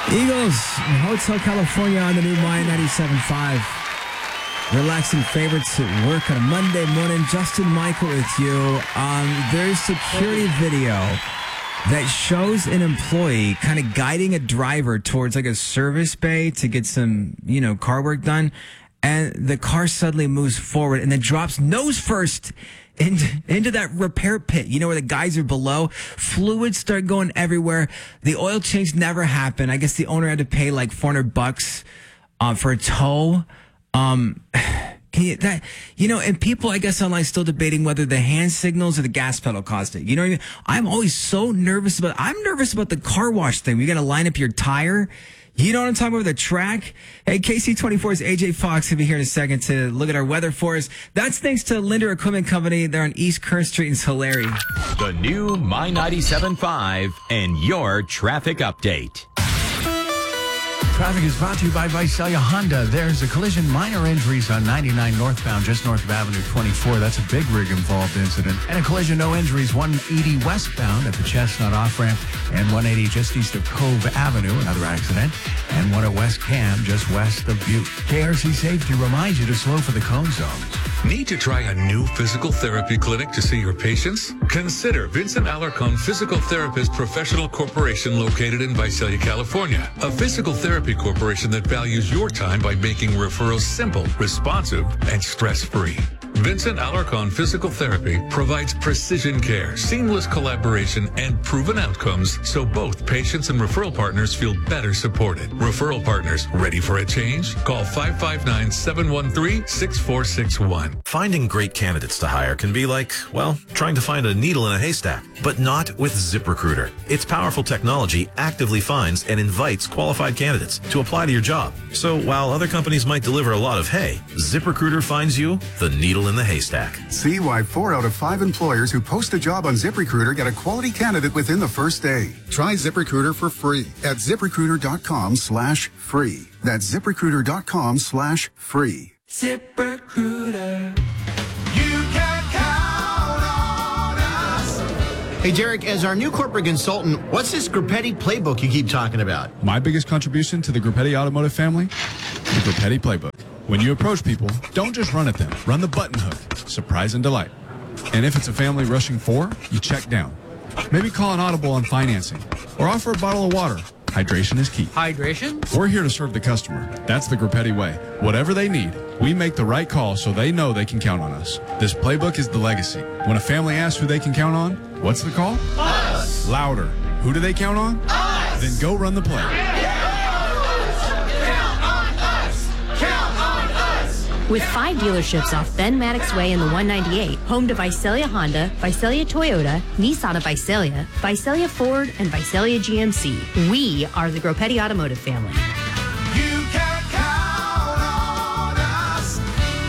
Eagles, Hotel California on the new My 97.5. Relaxing favorites at work on a Monday morning. Justin Michael with you. There's security video that shows an employee kind of guiding a driver towards like a service bay to get some, car work done. And the car suddenly moves forward and then drops nose first into that repair pit, where the guys are below. Fluids start going everywhere. The oil change never happened. I guess the owner had to pay like $400 for a tow. And people, I guess, online still debating whether the hand signals or the gas pedal caused it. You know what I mean? I'm always so nervous about the car wash thing. You got to line up your tire. You know what I'm talking about, the track? Hey, KC24's AJ Fox will be here in a second to look at our weather for us. That's thanks to Linder Equipment Company. They're on East Kern Street in Tulare. The new My 97.5 and your traffic update. Traffic is brought to you by Visalia Honda. There's a collision, minor injuries on 99 northbound, just north of Avenue 24. That's a big rig-involved incident. And a collision, no injuries, 180 westbound at the Chestnut off-ramp and 180 just east of Cove Avenue, another accident. And one at West Cam, just west of Butte. KRC Safety reminds you to slow for the cone zones. Need to try a new physical therapy clinic to see your patients? Consider Vincent Alarcon Physical Therapist Professional Corporation located in Visalia, California. A physical therapy corporation that values your time by making referrals simple, responsive, and stress-free. Vincent Alarcon Physical Therapy provides precision care, seamless collaboration, and proven outcomes so both patients and referral partners feel better supported. Referral partners, ready for a change? Call 559-713-6461. Finding great candidates to hire can be like, trying to find a needle in a haystack, but not with ZipRecruiter. Its powerful technology actively finds and invites qualified candidates to apply to your job. So while other companies might deliver a lot of hay, ZipRecruiter finds you the needle in the haystack. See why 4 out of 5 employers who post a job on ZipRecruiter get a quality candidate within the first day. Try ZipRecruiter for free at ZipRecruiter.com/free. That's ZipRecruiter.com/free. ZipRecruiter. You can count on us. Hey, Derek, as our new corporate consultant, what's this Grupetti playbook you keep talking about? My biggest contribution to the Grupetti Automotive family? The Grupetti playbook. When you approach people, don't just run at them. Run the button hook. Surprise and delight. And if it's a family rushing for, you check down. Maybe call an audible on financing. Or offer a bottle of water. Hydration is key. Hydration? We're here to serve the customer. That's the Grupetti way. Whatever they need, we make the right call so they know they can count on us. This playbook is the legacy. When a family asks who they can count on, what's the call? Us! Louder. Who do they count on? Us! Then go run the play. With 5 dealerships off Ben Maddox Way in the 198, home to Visalia Honda, Visalia Toyota, Nissan of Visalia, Visalia Ford, and Visalia GMC. We are the Grupetti Automotive family. You can count on us.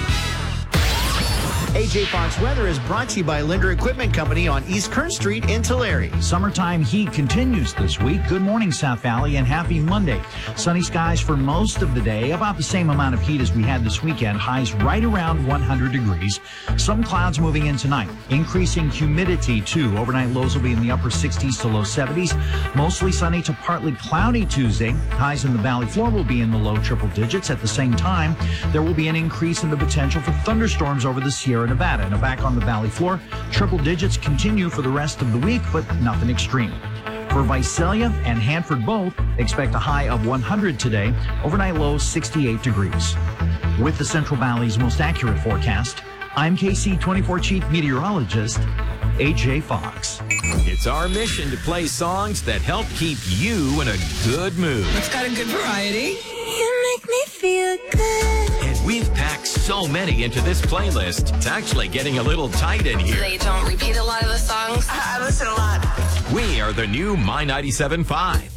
AJ Fox Weather is brought to you by Linder Equipment Company on East Kern Street in Tulare. Summertime heat continues this week. Good morning, South Valley, and happy Monday. Sunny skies for most of the day, about the same amount of heat as we had this weekend. Highs right around 100 degrees. Some clouds moving in tonight. Increasing humidity, too. Overnight lows will be in the upper 60s to low 70s. Mostly sunny to partly cloudy Tuesday. Highs in the valley floor will be in the low triple digits. At the same time, there will be an increase in the potential for thunderstorms over the Sierra Nevada. Now back on the valley floor, triple digits continue for the rest of the week, but nothing extreme. For Visalia and Hanford both, expect a high of 100 today, overnight low 68 degrees. With the Central Valley's most accurate forecast, I'm KC24 Chief Meteorologist, AJ Fox. It's our mission to play songs that help keep you in a good mood. It's got a good variety. You make me feel good. And we've packed so many into this playlist, it's actually getting a little tight in here. They don't repeat a lot of the songs. I listen a lot. We are the new My 97.5.